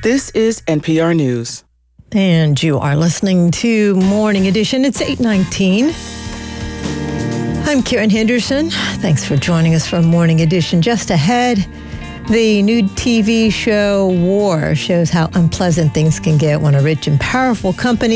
This is NPR News. And you are listening to Morning Edition. It's 8:19. I'm Karen Henderson. Thanks for joining us for Morning Edition. Just ahead, the new TV show War shows how unpleasant things can get when a rich and powerful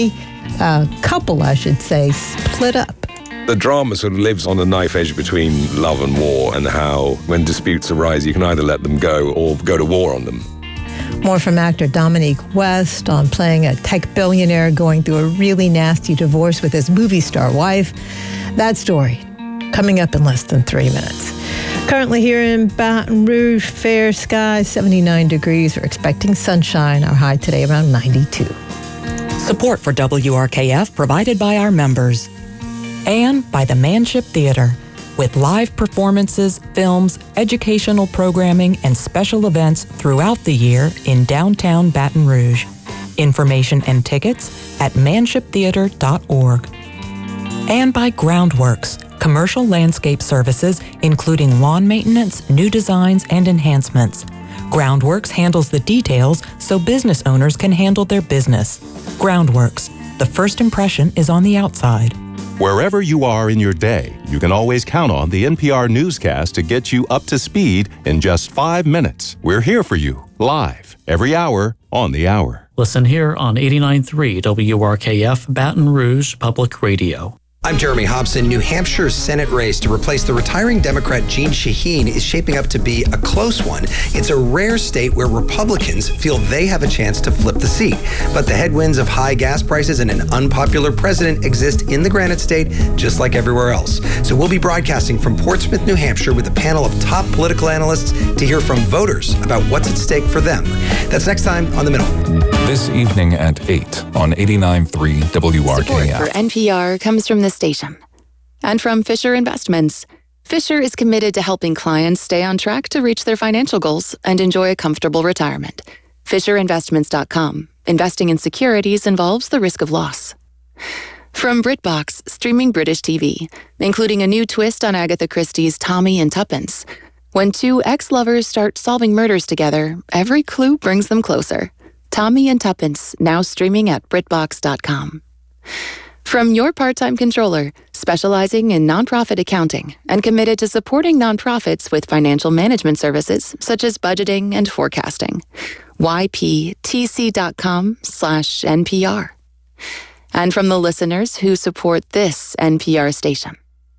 couple, I should say, split up. The drama sort of lives on a knife edge between love and war, and how when disputes arise, you can either let them go or go to war on them. More from actor Dominique West on playing a tech billionaire going through a really nasty divorce with his movie star wife. That story coming up in less than 3 minutes. Currently here in Baton Rouge, fair skies, 79 degrees. We're expecting sunshine. Our high today around 92. Support for WRKF provided by our members and by the Manship Theater, with live performances, films, educational programming, and special events throughout the year in downtown Baton Rouge. Information and tickets at manshiptheater.org. And by Groundworks, commercial landscape services, including lawn maintenance, new designs, and enhancements. Groundworks handles the details so business owners can handle their business. Groundworks, the first impression is on the outside. Wherever you are in your day, you can always count on the NPR newscast to get you up to speed in just 5 minutes. We're here for you, live, every hour, on the hour. Listen here on 89.3 WRKF Baton Rouge Public Radio. I'm Jeremy Hobson. New Hampshire's Senate race to replace the retiring Democrat Jeanne Shaheen is shaping up to be a close one. It's a rare state where Republicans feel they have a chance to flip the seat. But the headwinds of high gas prices and an unpopular president exist in the Granite State just like everywhere else. So we'll be broadcasting from Portsmouth, New Hampshire with a panel of top political analysts to hear from voters about what's at stake for them. That's next time on The Middle. This evening at 8 on 89.3 WRKF. Support for NPR comes from the station and from Fisher Investments. Fisher is committed to helping clients stay on track to reach their financial goals and enjoy a comfortable retirement. FisherInvestments.com. Investing in securities involves the risk of loss. From BritBox, streaming British TV, including a new twist on Agatha Christie's Tommy and Tuppence. When two ex-lovers start solving murders together, every clue brings them closer. Tommy and Tuppence, now streaming at BritBox.com. From Your Part-Time Controller, specializing in nonprofit accounting and committed to supporting nonprofits with financial management services such as budgeting and forecasting. YPTC.com/NPR. And from the listeners who support this NPR station.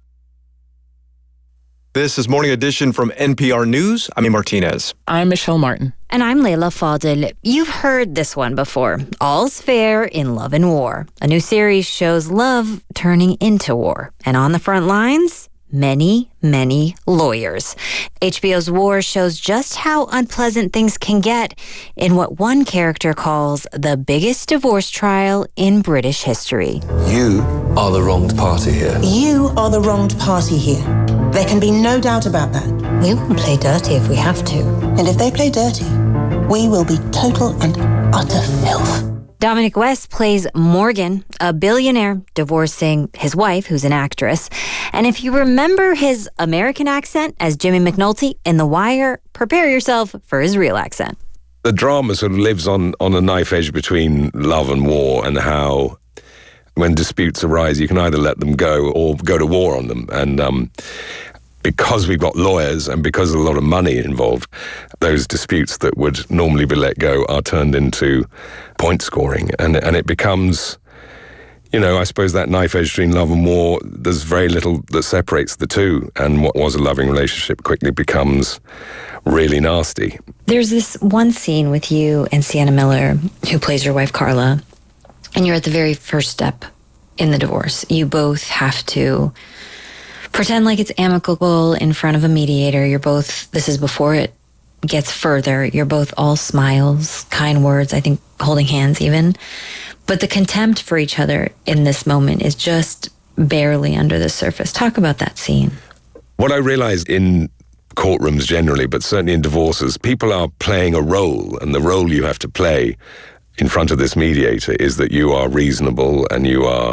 This is Morning Edition from NPR News. I'm Amy Martinez. I'm Michelle Martin. And I'm Layla Fadel. You've heard this one before. All's fair in love and war. A new series shows love turning into war. And on the front lines, many, many lawyers. HBO's War shows just how unpleasant things can get in what one character calls the biggest divorce trial in British history. You are the wronged party here. You are the wronged party here. There can be no doubt about that. We will play dirty if we have to. And if they play dirty, we will be total and utter filth. Dominic West plays Morgan, a billionaire divorcing his wife, who's an actress. And if you remember his American accent as Jimmy McNulty in The Wire, prepare yourself for his real accent. The drama sort of lives on a knife edge between love and war, and how when disputes arise, you can either let them go or go to war on them. And because we've got lawyers and because there's a lot of money involved, those disputes that would normally be let go are turned into point scoring. And it becomes, I suppose that knife edge between love and war, there's very little that separates the two. And what was a loving relationship quickly becomes really nasty. There's this one scene with you and Sienna Miller, who plays your wife, Carla, and you're at the very first step in the divorce. You both have to pretend like it's amicable in front of a mediator. This is before it gets further. You're both all smiles, kind words, I think holding hands even. But the contempt for each other in this moment is just barely under the surface. Talk about that scene. What I realized in courtrooms generally, but certainly in divorces, people are playing a role, and the role you have to play in front of this mediator is that you are reasonable and you are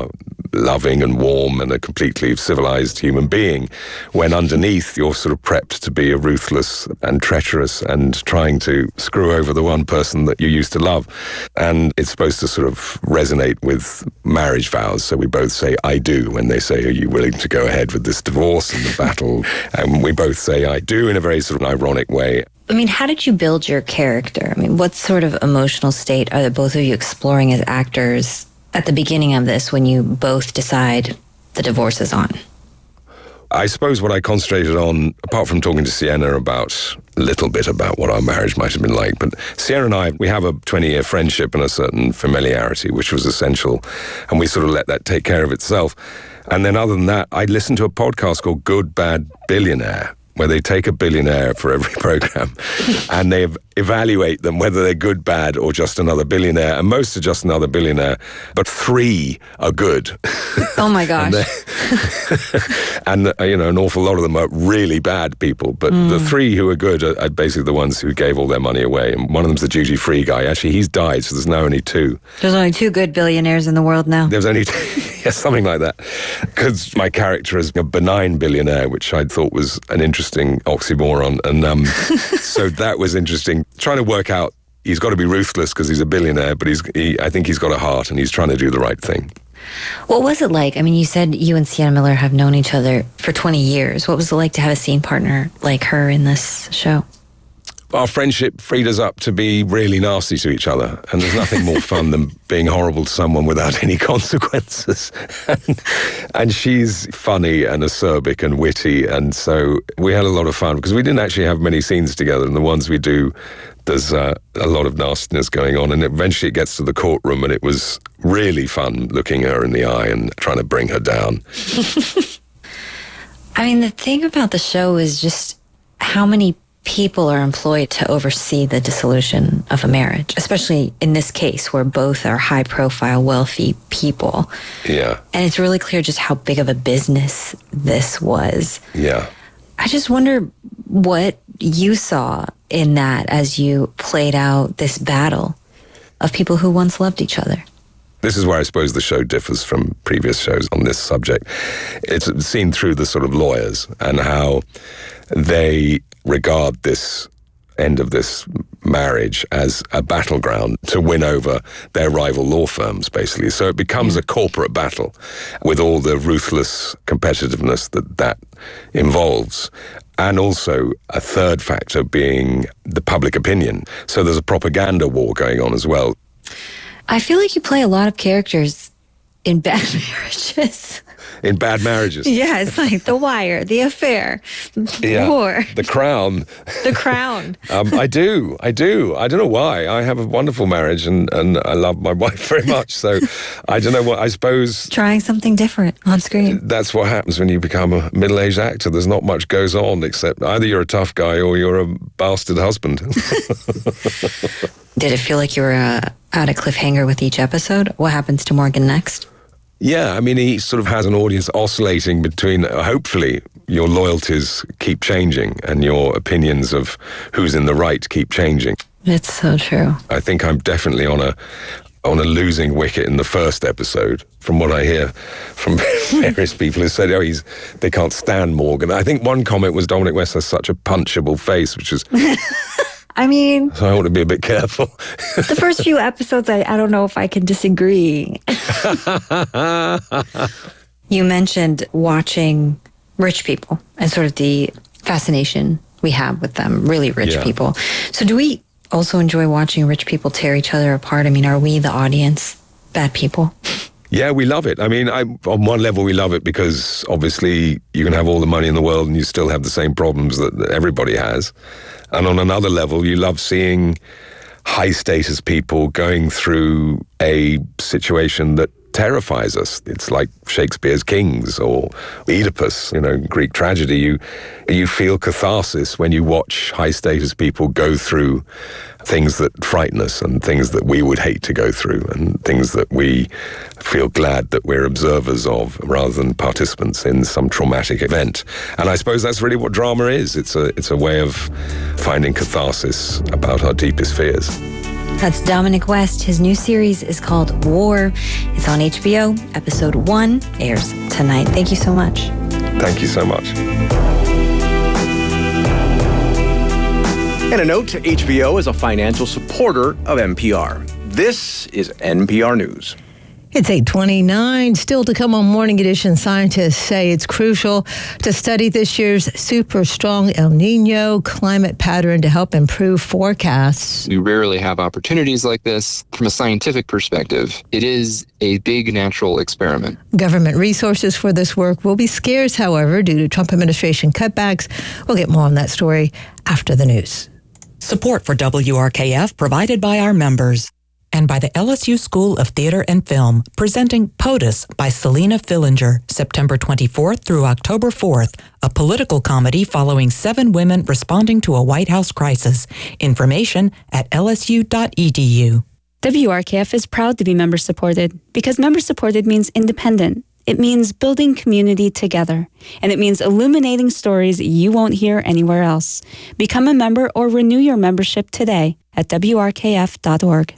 loving and warm and a completely civilized human being, when underneath you're sort of prepped to be a ruthless and treacherous and trying to screw over the one person that you used to love. And it's supposed to sort of resonate with marriage vows. So we both say, I do, when they say, are you willing to go ahead with this divorce and the battle? And we both say, I do, in a very sort of ironic way. I mean, how did you build your character? I mean, what sort of emotional state are the both of you exploring as actors at the beginning of this when you both decide the divorce is on? I suppose what I concentrated on, apart from talking to Sienna about a little bit about what our marriage might have been like, but Sienna and I, we have a 20-year friendship and a certain familiarity, which was essential, and we sort of let that take care of itself. And then other than that, I listened to a podcast called Good, Bad, Billionaire, where they take a billionaire for every program and they evaluate them, whether they're good, bad, or just another billionaire. And most are just another billionaire, but 3 are good. Oh my gosh. and an awful lot of them are really bad people. But the 3 who are good are basically the ones who gave all their money away. And one of them's the duty-free guy. Actually, he's died, so there's now only 2. There's only 2 good billionaires in the world now. There's only 2. Yeah, something like that. Because my character is a benign billionaire, which I thought was an interesting oxymoron. And so that was interesting. Trying to work out, he's got to be ruthless because he's a billionaire, but I think he's got a heart and he's trying to do the right thing. What was it like? I mean, you said you and Sienna Miller have known each other for 20 years. What was it like to have a scene partner like her in this show? Our friendship freed us up to be really nasty to each other. And there's nothing more fun than being horrible to someone without any consequences. And she's funny and acerbic and witty. And so we had a lot of fun because we didn't actually have many scenes together. And the ones we do, there's a lot of nastiness going on. And eventually it gets to the courtroom and it was really fun looking her in the eye and trying to bring her down. I mean, the thing about the show is just how many people are employed to oversee the dissolution of a marriage, especially in this case where both are high-profile, wealthy people. Yeah. And it's really clear just how big of a business this was. Yeah. I just wonder what you saw in that as you played out this battle of people who once loved each other. This is where I suppose the show differs from previous shows on this subject. It's seen through the sort of lawyers and how they regard this end of this marriage as a battleground to win over their rival law firms, basically. So it becomes a corporate battle with all the ruthless competitiveness that involves. And also a third factor being the public opinion. So there's a propaganda war going on as well. I feel like you play a lot of characters in bad marriages. In bad marriages. Yeah, it's like The Wire, The Affair, War. The Crown. The Crown. I do. I don't know why. I have a wonderful marriage and I love my wife very much. So I don't know what, I suppose... Trying something different on screen. That's what happens when you become a middle-aged actor. There's not much goes on except either you're a tough guy or you're a bastard husband. Did it feel like you were at a cliffhanger with each episode? What happens to Morgan next? Yeah, I mean, he sort of has an audience oscillating between, hopefully, your loyalties keep changing and your opinions of who's in the right keep changing. It's so true. I think I'm definitely on a losing wicket in the first episode, from what I hear from various people who said, they can't stand Morgan. I think one comment was Dominic West has such a punchable face, which is... I mean... So I want to be a bit careful. The first few episodes, I don't know if I can disagree. You mentioned watching rich people and sort of the fascination we have with them, really rich people. So do we also enjoy watching rich people tear each other apart? I mean, are we, the audience, bad people? Yeah, we love it. I mean, on one level, we love it because obviously you can have all the money in the world and you still have the same problems that everybody has. And on another level, you love seeing high-status people going through a situation that terrifies us. It's like Shakespeare's Kings or Oedipus, Greek tragedy. You feel catharsis when you watch high-status people go through things that frighten us and things that we would hate to go through and things that we feel glad that we're observers of rather than participants in some traumatic event. And I suppose that's really what drama is. It's a way of finding catharsis about our deepest fears. That's Dominic West. His new series is called War. It's on HBO. Episode 1 airs tonight. Thank you so much. Thank you so much. And a note, HBO is a financial supporter of NPR. This is NPR News. It's 8:29. Still to come on Morning Edition, scientists say it's crucial to study this year's super strong El Nino climate pattern to help improve forecasts. We rarely have opportunities like this. From a scientific perspective, it is a big natural experiment. Government resources for this work will be scarce, however, due to Trump administration cutbacks. We'll get more on that story after the news. Support for WRKF provided by our members. And by the LSU School of Theater and Film, presenting POTUS by Selena Fillinger, September 24th through October 4th, a political comedy following 7 women responding to a White House crisis. Information at lsu.edu. WRKF is proud to be member-supported because member-supported means independent. It means building community together, and it means illuminating stories you won't hear anywhere else. Become a member or renew your membership today at wrkf.org.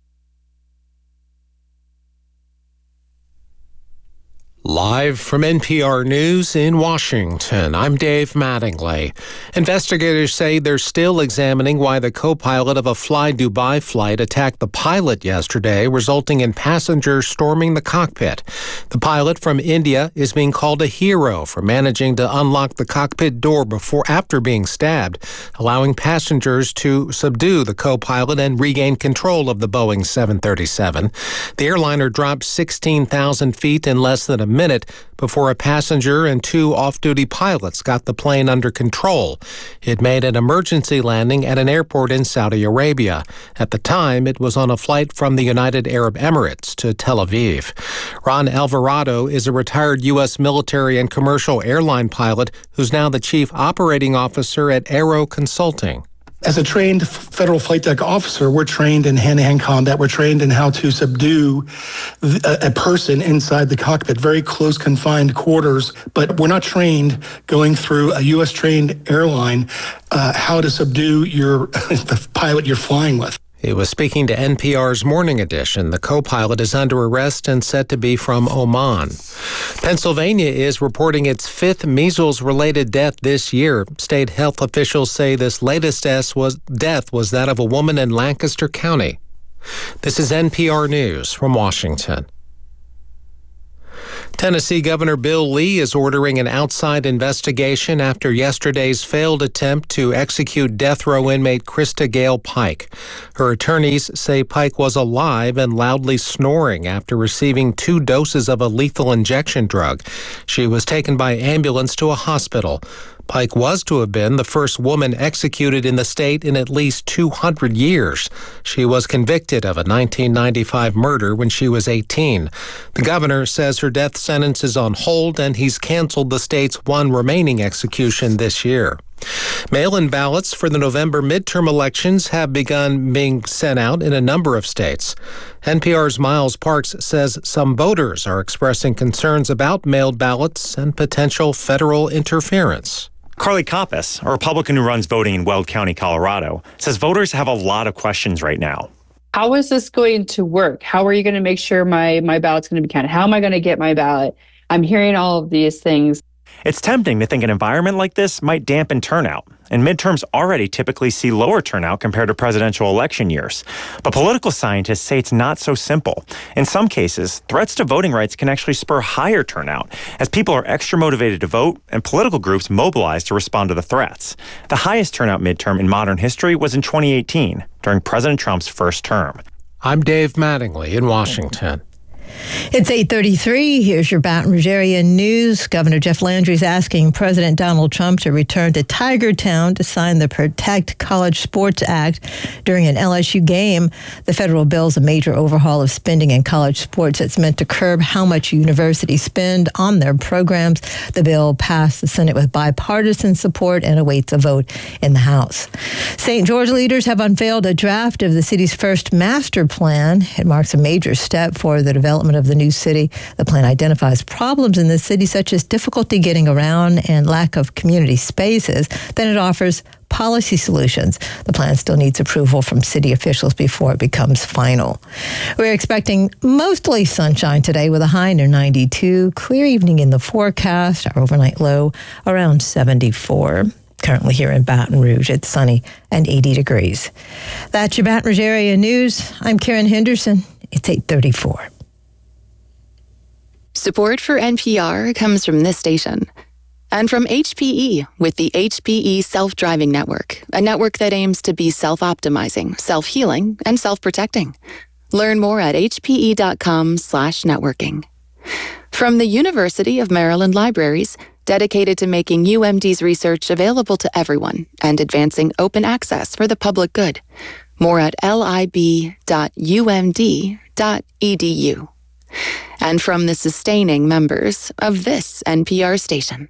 Live from NPR News in Washington, I'm Dave Mattingly. Investigators say they're still examining why the co-pilot of a Fly Dubai flight attacked the pilot yesterday, resulting in passengers storming the cockpit. The pilot from India is being called a hero for managing to unlock the cockpit door after being stabbed, allowing passengers to subdue the co-pilot and regain control of the Boeing 737. The airliner dropped 16,000 feet in less than a minute before a passenger and 2 off-duty pilots got the plane under control. It made an emergency landing at an airport in Saudi Arabia. At the time, it was on a flight from the United Arab Emirates to Tel Aviv. Ron Alvarado is a retired U.S. military and commercial airline pilot who's now the chief operating officer at Aero Consulting. As a trained federal flight deck officer, we're trained in hand-to-hand combat. We're trained in how to subdue a person inside the cockpit, very close confined quarters. But we're not trained going through a U.S.-trained airline how to subdue the pilot you're flying with. He was speaking to NPR's Morning Edition. The co-pilot is under arrest and said to be from Oman. Pennsylvania is reporting its 5th measles-related death this year. State health officials say this latest death was that of a woman in Lancaster County. This is NPR News from Washington. Tennessee Governor Bill Lee is ordering an outside investigation after yesterday's failed attempt to execute death row inmate Krista Gale Pike. Her attorneys say Pike was alive and loudly snoring after receiving 2 doses of a lethal injection drug. She was taken by ambulance to a hospital. Pike was to have been the first woman executed in the state in at least 200 years. She was convicted of a 1995 murder when she was 18. The governor says her death sentence is on hold and he's canceled the state's 1 remaining execution this year. Mail-in ballots for the November midterm elections have begun being sent out in a number of states. NPR's Miles Parks says some voters are expressing concerns about mailed ballots and potential federal interference. Carly Koppas, a Republican who runs voting in Weld County, Colorado, says voters have a lot of questions right now. How is this going to work? How are you going to make sure my ballot's going to be counted? How am I going to get my ballot? I'm hearing all of these things. It's tempting to think an environment like this might dampen turnout, and midterms already typically see lower turnout compared to presidential election years. But political scientists say it's not so simple. In some cases, threats to voting rights can actually spur higher turnout, as people are extra motivated to vote and political groups mobilize to respond to the threats. The highest turnout midterm in modern history was in 2018, during President Trump's first term. I'm Dave Mattingly in Washington. It's 8:33. Here's your Baton Rouge area news. Governor Jeff Landry is asking President Donald Trump to return to Tiger Town to sign the Protect College Sports Act during an LSU game. The federal bill is a major overhaul of spending in college sports. It's meant to curb how much universities spend on their programs. The bill passed the Senate with bipartisan support and awaits a vote in the House. St. George leaders have unveiled a draft of the city's first master plan. It marks a major step for the development development of the new city. The plan identifies problems in the city such as difficulty getting around and lack of community spaces. Then it offers policy solutions. The plan still needs approval from city officials before it becomes final. We're expecting mostly sunshine today with a high near 92. Clear evening in the forecast. Our overnight low around 74. Currently here in Baton Rouge, it's sunny and 80 degrees. That's your Baton Rouge area news. I'm Karen Henderson. It's 8:34. Support for NPR comes from this station and from HPE with the HPE Self-Driving Network, a network that aims to be self-optimizing, self-healing, and self-protecting. Learn more at hpe.com/networking. From the University of Maryland Libraries, dedicated to making UMD's research available to everyone and advancing open access for the public good. More at lib.umd.edu. And from the sustaining members of this NPR station.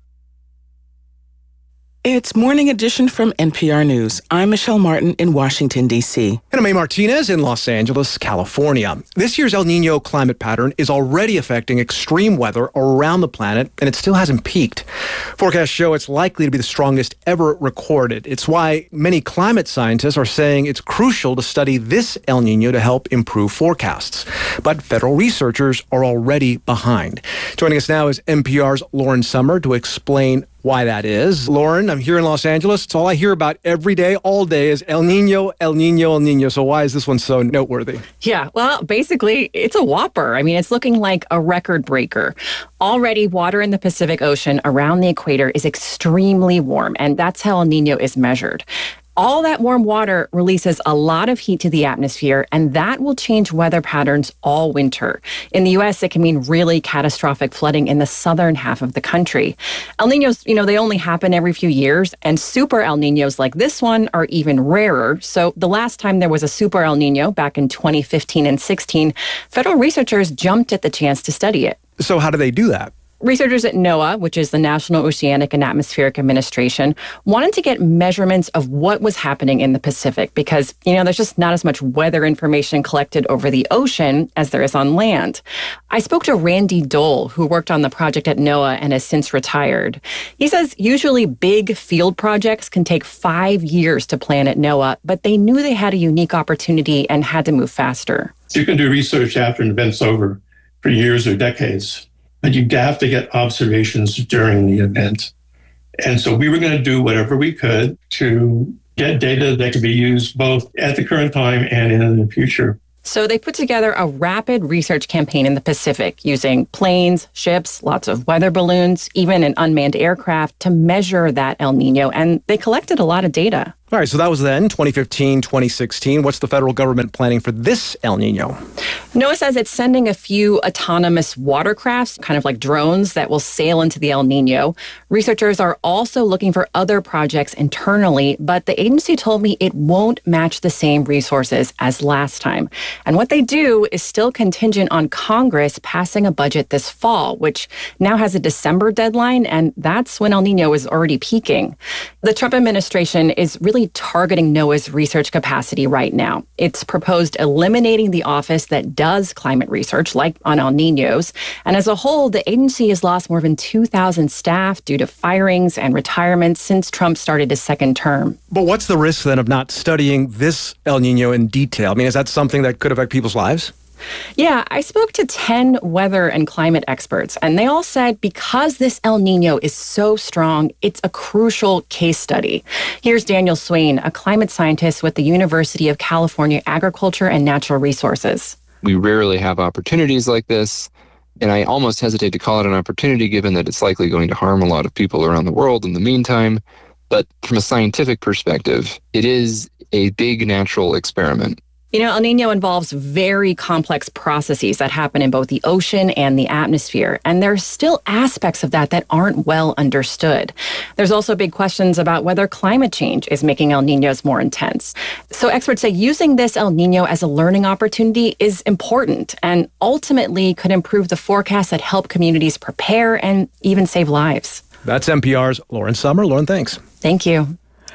It's Morning Edition from NPR News. I'm Michelle Martin in Washington, D.C. And I'm A. Martinez in Los Angeles, California. This year's El Niño climate pattern is already affecting extreme weather around the planet, and it still hasn't peaked. Forecasts show it's likely to be the strongest ever recorded. It's why many climate scientists are saying it's crucial to study this El Niño to help improve forecasts. But federal researchers are already behind. Joining us now is NPR's Lauren Sommer to explain why that is. Lauren, I'm here in Los Angeles. It's all I hear about every day, all day is El Niño, El Niño, El Niño. So why is this one so noteworthy? Yeah, well, basically, it's a whopper. I mean, it's looking like a record breaker. Already, water in the Pacific Ocean around the equator is extremely warm, and that's how El Niño is measured. All that warm water releases a lot of heat to the atmosphere, and that will change weather patterns all winter. In the U.S., it can mean really catastrophic flooding in the southern half of the country. El Niños, they only happen every few years, and super El Niños like this one are even rarer. So the last time there was a super El Niño, back in 2015 and 16, federal researchers jumped at the chance to study it. So how do they do that? Researchers at NOAA, which is the National Oceanic and Atmospheric Administration, wanted to get measurements of what was happening in the Pacific because, there's just not as much weather information collected over the ocean as there is on land. I spoke to Randy Dole, who worked on the project at NOAA and has since retired. He says usually big field projects can take 5 years to plan at NOAA, but they knew they had a unique opportunity and had to move faster. You can do research after an event's over for years or decades. But you have to get observations during the event. And so we were going to do whatever we could to get data that could be used both at the current time and in the future. So they put together a rapid research campaign in the Pacific using planes, ships, lots of weather balloons, even an unmanned aircraft to measure that El Niño. And they collected a lot of data. All right, so that was then, 2015, 2016. What's the federal government planning for this El Niño? NOAA says it's sending a few autonomous watercrafts, kind of like drones, that will sail into the El Niño. Researchers are also looking for other projects internally, but the agency told me it won't match the same resources as last time. And what they do is still contingent on Congress passing a budget this fall, which now has a December deadline, and that's when El Niño is already peaking. The Trump administration is really targeting NOAA's research capacity right now. It's proposed eliminating the office that does climate research, like on El Niños. And as a whole, the agency has lost more than 2,000 staff due to firings and retirements since Trump started his second term. But what's the risk then of not studying this El Niño in detail? I mean, is that something that could affect people's lives? Yeah, I spoke to 10 weather and climate experts, and they all said because this El Niño is so strong, it's a crucial case study. Here's Daniel Swain, a climate scientist with the University of California Agriculture and Natural Resources. We rarely have opportunities like this, and I almost hesitate to call it an opportunity given that it's likely going to harm a lot of people around the world in the meantime. But from a scientific perspective, it is a big natural experiment. El Niño involves very complex processes that happen in both the ocean and the atmosphere, and there's still aspects of that aren't well understood. There's also big questions about whether climate change is making El Niños more intense. So experts say using this El Niño as a learning opportunity is important and ultimately could improve the forecasts that help communities prepare and even save lives. That's NPR's Lauren Sommer. Lauren, thanks. Thank you.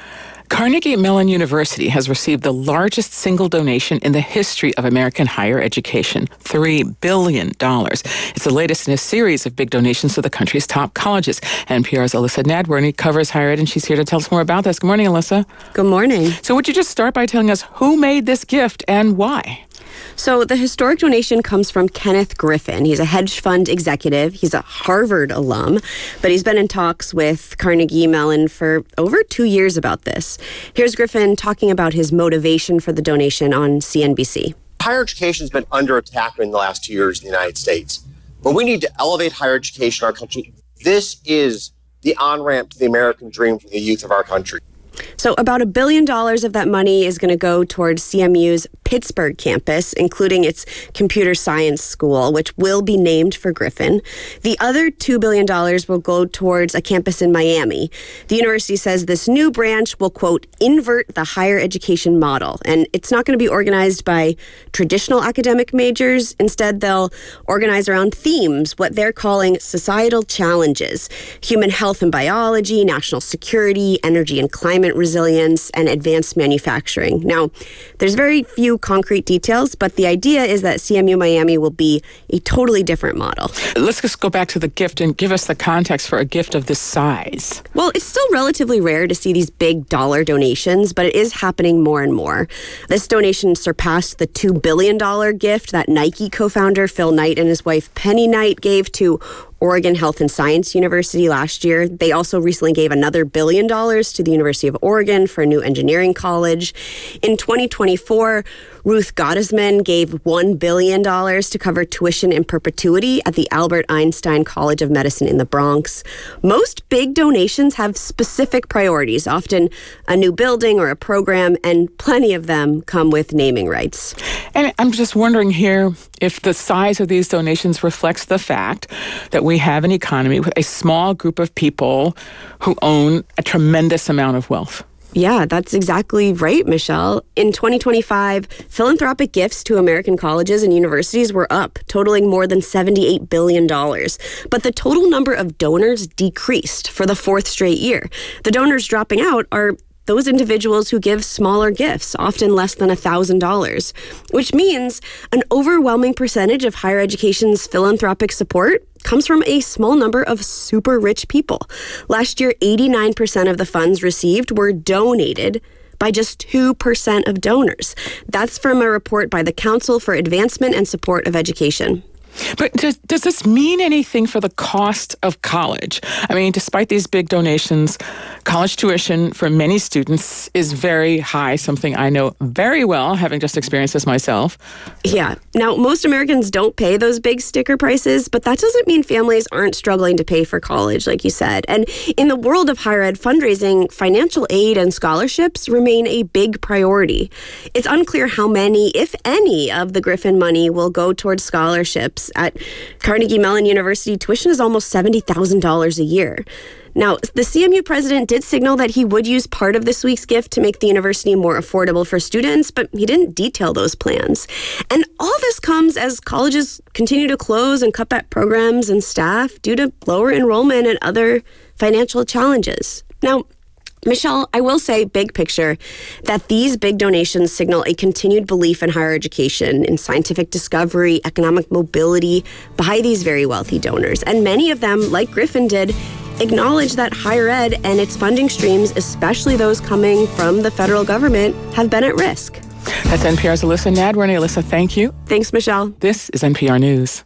Carnegie Mellon University has received the largest single donation in the history of American higher education, $3 billion. It's the latest in a series of big donations to the country's top colleges. NPR's Alyssa Nadworny covers higher ed, and she's here to tell us more about this. Good morning, Alyssa. Good morning. So would you just start by telling us who made this gift and why? So the historic donation comes from Kenneth Griffin. He's a hedge fund executive. He's a Harvard alum, but he's been in talks with Carnegie Mellon for over 2 years about this. Here's Griffin talking about his motivation for the donation on CNBC. Higher education has been under attack in the last 2 years in the United States. But we need to elevate higher education in our country. This is the on-ramp to the American dream for the youth of our country. So about $1 billion of that money is going to go towards CMU's Pittsburgh campus, including its computer science school, which will be named for Griffin. The other $2 billion will go towards a campus in Miami. The university says this new branch will, quote, invert the higher education model. And it's not going to be organized by traditional academic majors. Instead, they'll organize around themes, what they're calling societal challenges: human health and biology, national security, energy and climate resilience, and advanced manufacturing. Now, there's very few concrete details, but the idea is that CMU Miami will be a totally different model. Let's just go back to the gift and give us the context for a gift of this size. Well, it's still relatively rare to see these big dollar donations, but it is happening more and more. This donation surpassed the $2 billion gift that Nike co-founder Phil Knight and his wife Penny Knight gave to Oregon Health and Science University last year. They also recently gave another $1 billion to the University of Oregon for a new engineering college. In 2024, Ruth Gottesman gave $1 billion to cover tuition in perpetuity at the Albert Einstein College of Medicine in the Bronx. Most big donations have specific priorities, often a new building or a program, and plenty of them come with naming rights. And I'm just wondering here if the size of these donations reflects the fact that we have an economy with a small group of people who own a tremendous amount of wealth. Yeah, that's exactly right, Michelle. In 2025, philanthropic gifts to American colleges and universities were up, totaling more than $78 billion. But the total number of donors decreased for the fourth straight year. The donors dropping out are those individuals who give smaller gifts, often less than $1,000, which means an overwhelming percentage of higher education's philanthropic support comes from a small number of super rich people. Last year, 89% of the funds received were donated by just 2% of donors. That's from a report by the Council for Advancement and Support of Education. But does this mean anything for the cost of college? I mean, despite these big donations, college tuition for many students is very high, something I know very well, having just experienced this myself. Yeah. Now, most Americans don't pay those big sticker prices, but that doesn't mean families aren't struggling to pay for college, like you said. And in the world of higher ed fundraising, financial aid and scholarships remain a big priority. It's unclear how many, if any, of the Griffin money will go towards scholarships. At Carnegie Mellon University, tuition is almost $70,000 a year. Now, the CMU president did signal that he would use part of this week's gift to make the university more affordable for students, but he didn't detail those plans. And all this comes as colleges continue to close and cut back programs and staff due to lower enrollment and other financial challenges. Now, Michelle, I will say, big picture, that these big donations signal a continued belief in higher education, in scientific discovery, economic mobility by these very wealthy donors. And many of them, like Griffin did, acknowledge that higher ed and its funding streams, especially those coming from the federal government, have been at risk. That's NPR's Alyssa Nadworny. Alyssa, thank you. Thanks, Michelle. This is NPR News.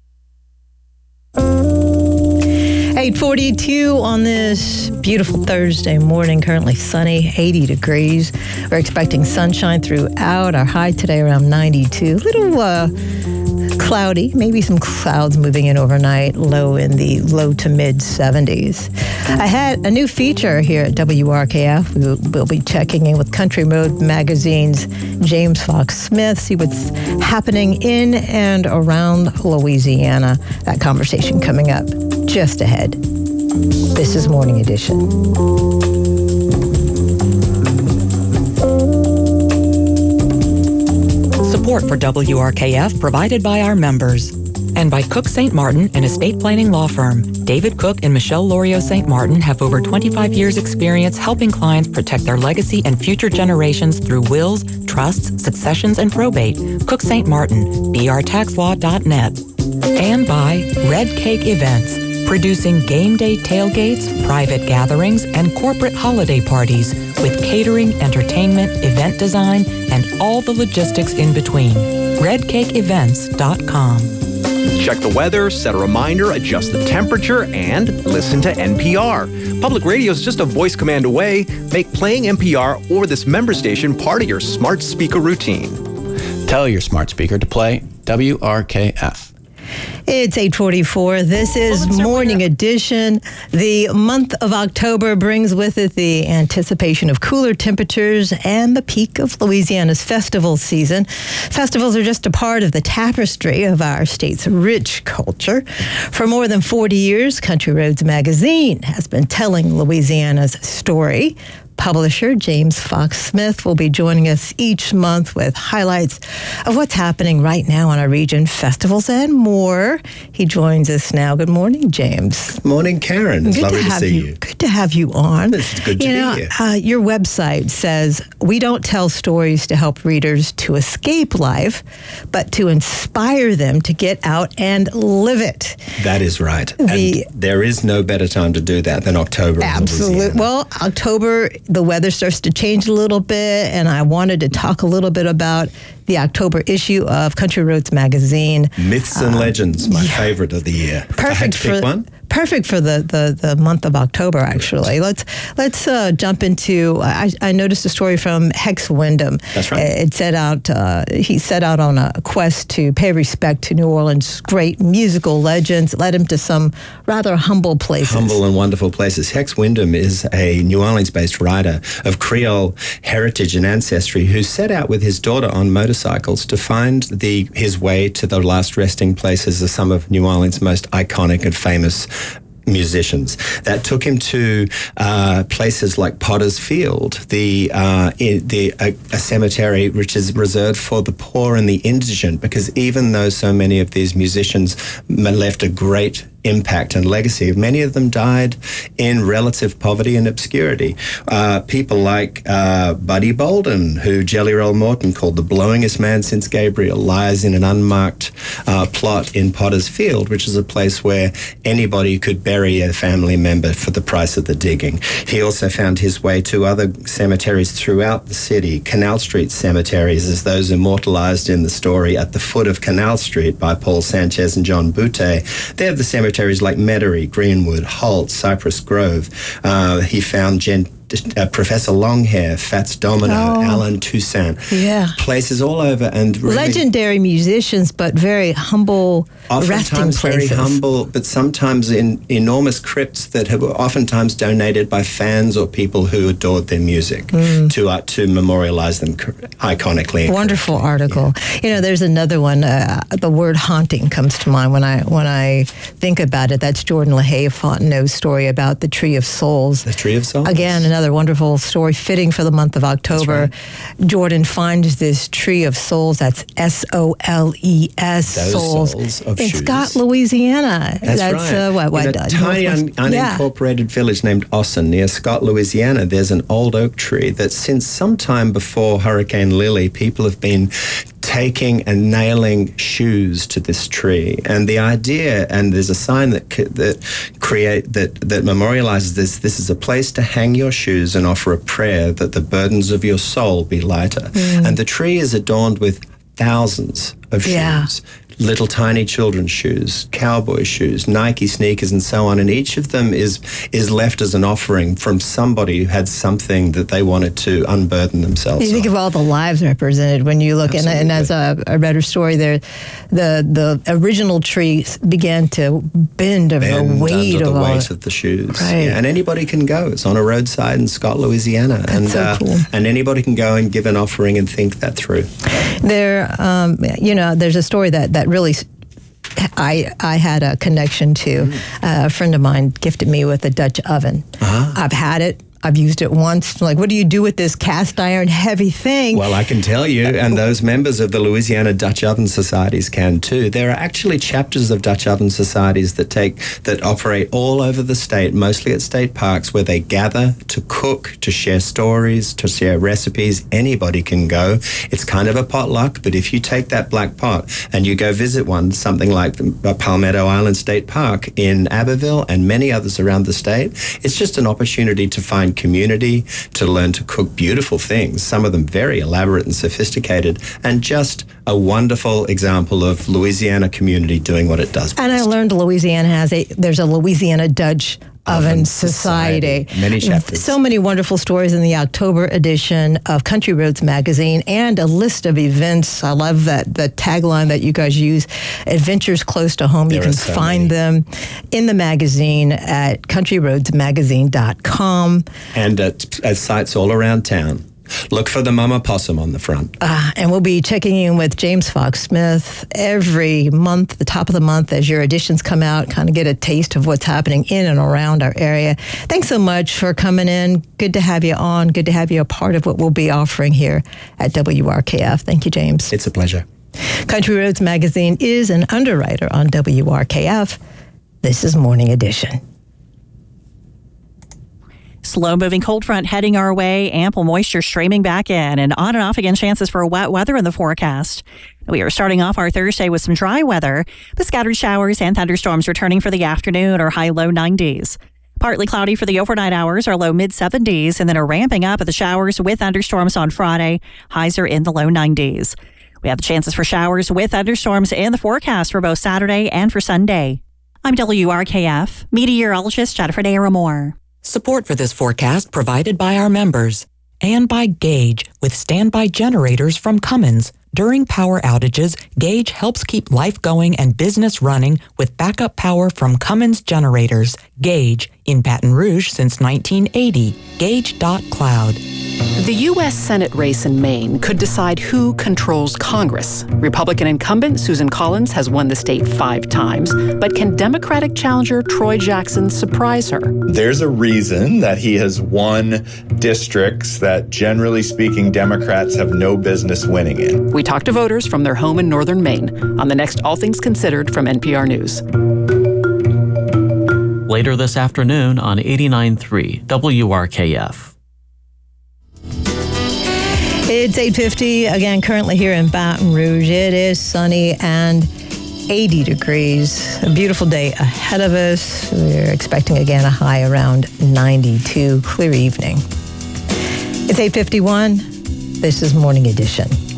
8:42 on this beautiful Thursday morning, currently sunny, 80 degrees. We're expecting sunshine throughout. Our high today around 92. Little cloudy, maybe some clouds moving in overnight, low in the low to mid 70s. I had a new feature here at WRKF. We'll be checking in with Country Road Magazine's James Fox Smith, see what's happening in and around Louisiana. That conversation coming up just ahead. This is Morning Edition. Support for WRKF provided by our members. And by Cook St. Martin, an estate planning law firm. David Cook and Michelle Lorio St. Martin have over 25 years experience helping clients protect their legacy and future generations through wills, trusts, successions, and probate. Cook St. Martin, brtaxlaw.net. And by Red Cake Events, producing game day tailgates, private gatherings, and corporate holiday parties with catering, entertainment, event design, and all the logistics in between. RedCakeEvents.com. Check the weather, set a reminder, adjust the temperature, and listen to NPR. Public radio is just a voice command away. Make playing NPR or this member station part of your smart speaker routine. Tell your smart speaker to play WRKF. It's 8:44. This is Morning Edition. The month of October brings with it the anticipation of cooler temperatures and the peak of Louisiana's festival season. Festivals are just a part of the tapestry of our state's rich culture. For more than 40 years, Country Roads Magazine has been telling Louisiana's story. Publisher James Fox Smith will be joining us each month with highlights of what's happening right now in our region, festivals, and more. He joins us now. Good morning, James. Morning, Karen. It's lovely to see you. Good to have you on. It's good to be here. Your website says, we don't tell stories to help readers to escape life, but to inspire them to get out and live it. That is right. And there is no better time to do that than October. Absolutely. Well, October, the weather starts to change a little bit, and I wanted to talk a little bit about the October issue of Country Roads Magazine. Myths and Legends, my favorite of the year. Perfect for the month of October, actually. Let's jump into, I noticed a story from Hex Wyndham. That's right. He set out on a quest to pay respect to New Orleans' great musical legends, led him to some rather humble places. Humble and wonderful places. Hex Wyndham is a New Orleans-based writer of Creole heritage and ancestry who set out with his daughter on motorcycles to find his way to the last resting places of some of New Orleans' most iconic and famous musicians. That took him to places like Potter's Field, a cemetery which is reserved for the poor and the indigent, because even though so many of these musicians left a great impact and legacy, many of them died in relative poverty and obscurity. People like Buddy Bolden, who Jelly Roll Morton called the blowingest man since Gabriel, lies in an unmarked plot in Potter's Field, which is a place where anybody could bury a family member for the price of the digging. He also found his way to other cemeteries throughout the city. Canal Street cemeteries, as those immortalized in the story At the Foot of Canal Street by Paul Sanchez and John Butte. They're the cemeteries like Metairie, Greenwood, Holt, Cypress Grove. He found Professor Longhair, Fats Domino, Alan Toussaint. Yeah. Places all over, and really legendary musicians, but very humble resting places. Very humble, but sometimes in enormous crypts that have oftentimes donated by fans or people who adored their music to memorialize them iconically. Wonderful article. Yeah. There's another one. The word haunting comes to mind when I think about it. That's Jordan LaHaye Fontenot's story about the Tree of Souls. The Tree of Souls. Again, another wonderful story fitting for the month of October. Right. Jordan finds this Tree of Souls. That's S-O-L-E-S. Souls of in shoes. Scott, Louisiana. That's right. In a tiny unincorporated village named Austin near Scott, Louisiana, there's an old oak tree that since sometime before Hurricane Lily, people have been taking and nailing shoes to this tree. And the idea, and there's a sign that memorializes this is a place to hang your shoes and offer a prayer that the burdens of your soul be lighter. And the tree is adorned with thousands of shoes. Little tiny children's shoes, cowboy shoes, Nike sneakers, and so on. And each of them is left as an offering from somebody who had something that they wanted to unburden themselves. You think of all the lives represented when you look, and as I read her story there, the original tree began to bend under the weight of the shoes. Right. Yeah, and anybody can go. It's on a roadside in Scott, Louisiana. That's so cool. And anybody can go and give an offering and think that through. There's a story that really I had a connection to. A friend of mine gifted me with a Dutch oven. I've had it. I've used it once. Like, what do you do with this cast iron heavy thing? Well, I can tell you, and those members of the Louisiana Dutch Oven Societies can too. There are actually chapters of Dutch Oven Societies that operate all over the state, mostly at state parks, where they gather to cook, to share stories, to share recipes. Anybody can go. It's kind of a potluck, but if you take that black pot and you go visit one, something like Palmetto Island State Park in Abbeville and many others around the state, it's just an opportunity to find community, to learn to cook beautiful things, some of them very elaborate and sophisticated, and just a wonderful example of Louisiana community doing what it does best. And I learned there's a Louisiana Dutch Oven Society. Many chapters. So many wonderful stories in the October edition of Country Roads magazine, and a list of events. I love the tagline that you guys use, Adventures Close to Home. You can find them in the magazine at countryroadsmagazine.com. And at sites all around town. Look for the Mama Possum on the front. And we'll be checking in with James Fox Smith every month, the top of the month, as your editions come out, kind of get a taste of what's happening in and around our area. Thanks so much for coming in. Good to have you on. Good to have you a part of what we'll be offering here at WRKF. Thank you, James. It's a pleasure. Country Roads Magazine is an underwriter on WRKF. This is Morning Edition. Slow-moving cold front heading our way, ample moisture streaming back in, and on and off again chances for wet weather in the forecast. We are starting off our Thursday with some dry weather, but scattered showers and thunderstorms returning for the afternoon, or high-low 90s. Partly cloudy for the overnight hours, or low mid-70s, and then a ramping up of the showers with thunderstorms on Friday. Highs are in the low 90s. We have the chances for showers with thunderstorms in the forecast for both Saturday and for Sunday. I'm WRKF meteorologist Jennifer Naramore. Support for this forecast provided by our members and by Gage with standby generators from Cummins. During power outages, Gage helps keep life going and business running with backup power from Cummins generators. Gage, in Baton Rouge since 1980. Gage.cloud. The U.S. Senate race in Maine could decide who controls Congress. Republican incumbent Susan Collins has won the state 5 times, but can Democratic challenger Troy Jackson surprise her? There's a reason that he has won districts that, generally speaking, Democrats have no business winning in. We talked to voters from their home in northern Maine on the next All Things Considered from NPR News. Later this afternoon on 89.3 WRKF. It's 8:50, again, currently here in Baton Rouge. It is sunny and 80 degrees. A beautiful day ahead of us. We're expecting, again, a high around 92. Clear evening. It's 8:51. This is Morning Edition.